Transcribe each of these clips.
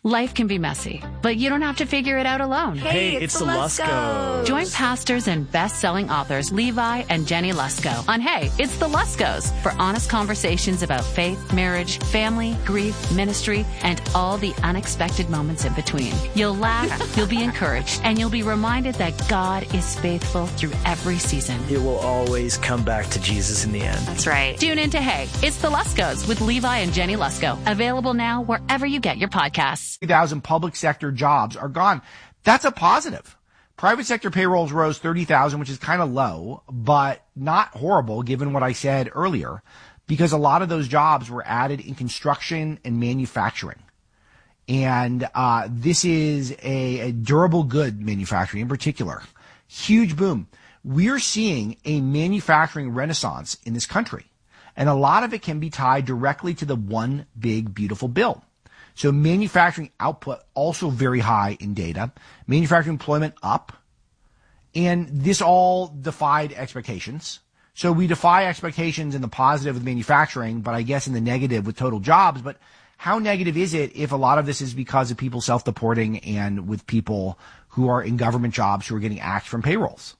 Life can be messy, but you don't have to figure it out alone. Hey, it's the Luskos. Join pastors and best-selling authors Levi and Jenny Lusko on Hey, It's the Luskos for honest conversations about faith, marriage, family, grief, ministry, and all the unexpected moments in between. You'll laugh, you'll be encouraged, and you'll be reminded that God is faithful through every season. It will always come back to Jesus in the end. That's right. Tune in to Hey, It's the Luskos with Levi and Jenny Lusko. Available now wherever you get your podcasts. 30,000 public sector jobs are gone. That's a positive. Private sector payrolls rose 30,000, which is kind of low, but not horrible given what I said earlier, because a lot of those jobs were added in construction and manufacturing. And this is a durable good manufacturing in particular. Huge boom. We're seeing a manufacturing renaissance in this country. And a lot of it can be tied directly to the one big beautiful bill. So manufacturing output also very high in data, manufacturing employment up, and this all defied expectations. So we defy expectations in the positive with manufacturing, but I guess in the negative with total jobs. But how negative is it if a lot of this is because of people self-deporting and with people who are in government jobs who are getting axed from payrolls?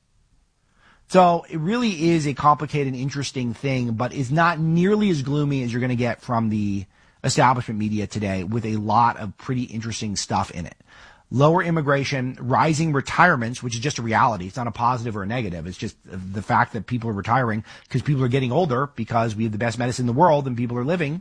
So it really is a complicated, interesting thing, but is not nearly as gloomy as you're going to get from the establishment media today, with a lot of pretty interesting stuff in it. Lower immigration, rising retirements, which is just a reality. It's not a positive or a negative. It's just the fact that people are retiring because people are getting older, because we have the best medicine in the world and people are living,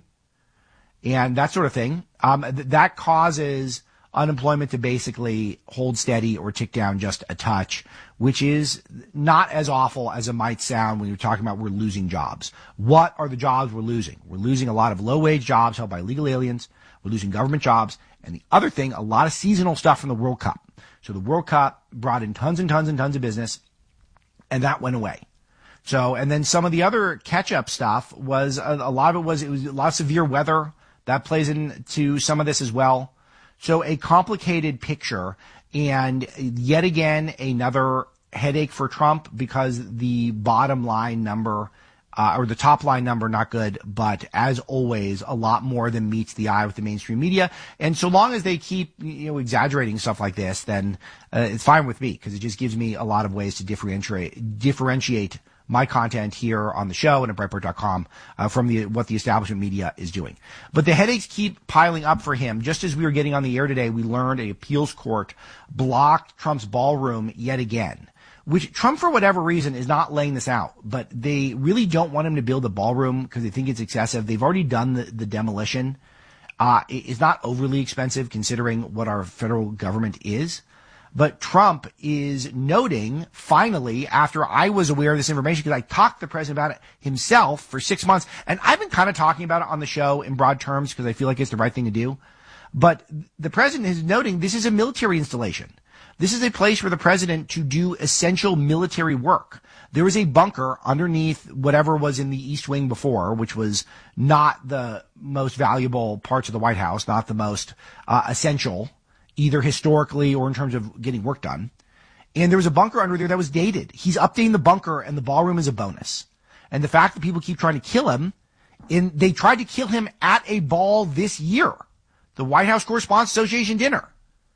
and that sort of thing. That causes unemployment to basically hold steady or tick down just a touch, which is not as awful as it might sound when you're talking about we're losing jobs. What are the jobs we're losing? We're losing a lot of low-wage jobs held by illegal aliens. We're losing government jobs. And the other thing, a lot of seasonal stuff from the World Cup. So the World Cup brought in tons and tons and tons of business, and that went away. So, and then some of the other catch-up stuff was, a lot of it was a lot of severe weather. That plays into some of this as well. So a complicated picture, and yet again, another headache for Trump, because the bottom line number, or the top line number, not good, but as always, a lot more than meets the eye with the mainstream media. And so long as they keep, exaggerating stuff like this, then it's fine with me, because it just gives me a lot of ways to differentiate my content here on the show and at Breitbart.com from what the establishment media is doing. But the headaches keep piling up for him. Just as we were getting on the air today, we learned an appeals court blocked Trump's ballroom yet again, which Trump, for whatever reason, is not laying this out. But they really don't want him to build a ballroom because they think it's excessive. They've already done the demolition. It's not overly expensive considering what our federal government is. But Trump is noting, finally, after I was aware of this information, because I talked to the president about it himself for 6 months, and I've been kind of talking about it on the show in broad terms because I feel like it's the right thing to do. But the president is noting this is a military installation. This is a place for the president to do essential military work. There is a bunker underneath whatever was in the East Wing before, which was not the most valuable parts of the White House, not the most essential, either historically or in terms of getting work done. And there was a bunker under there that was dated. He's updating the bunker, and the ballroom is a bonus. And the fact that people keep trying to kill him, and they tried to kill him at a ball this year, the White House Correspondents Association dinner.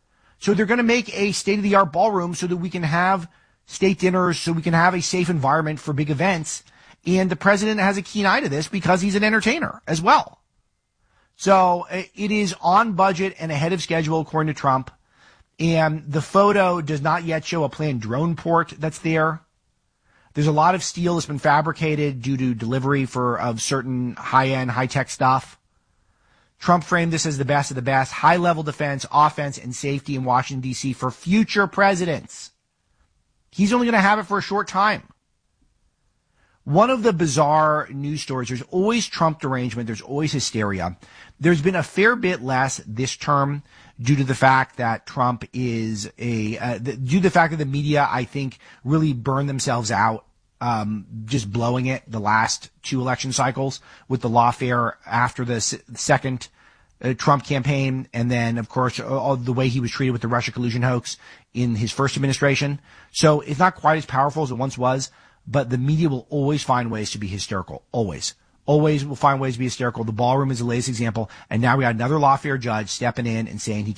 So they're going to make a state-of-the-art ballroom so that we can have state dinners, so we can have a safe environment for big events. And the president has a keen eye to this because he's an entertainer as well. So it is on budget and ahead of schedule, according to Trump. And the photo does not yet show a planned drone port that's there. There's a lot of steel that's been fabricated due to delivery of certain high-end, high-tech stuff. Trump framed this as the best of the best, high-level defense, offense, and safety in Washington, D.C. for future presidents. He's only going to have it for a short time. One of the bizarre news stories, there's always Trump derangement, there's always hysteria. There's been a fair bit less this term due to the fact that Trump is due to the fact that the media, I think, really burned themselves out, just blowing it the last two election cycles with the lawfare after the second Trump campaign, and then, of course, all the way he was treated with the Russia collusion hoax in his first administration. So it's not quite as powerful as it once was. But the media will always find ways to be hysterical. Always. Always will find ways to be hysterical. The ballroom is the latest example. And now we got another lawfare judge stepping in and saying he